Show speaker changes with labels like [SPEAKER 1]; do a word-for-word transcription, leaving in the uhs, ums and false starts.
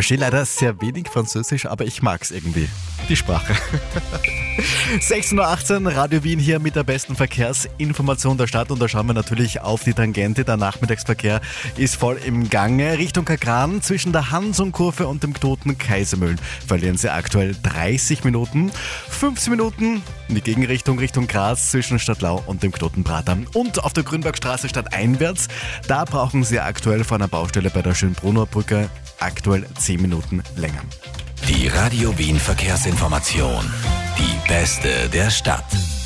[SPEAKER 1] verstehe leider sehr wenig Französisch, aber ich mag's irgendwie. Die Sprache. sechzehn Uhr achtzehn, Radio Wien hier mit der besten Verkehrsinformation der Stadt. Und da schauen wir natürlich auf die Tangente. Der Nachmittagsverkehr ist voll im Gange. Richtung Kagran zwischen der Hansung-Kurve und dem Knoten Kaisermühlen verlieren Sie aktuell dreißig Minuten. fünfzehn Minuten in die Gegenrichtung Richtung Graz zwischen Stadtlau und dem Knoten Prater. Und auf der Grünbergstraße stadteinwärts, da brauchen Sie aktuell vor einer Baustelle bei der Schönbrunner Brücke aktuell zehn Minuten länger.
[SPEAKER 2] Die Radio Wien Verkehrsinformation. Die beste der Stadt.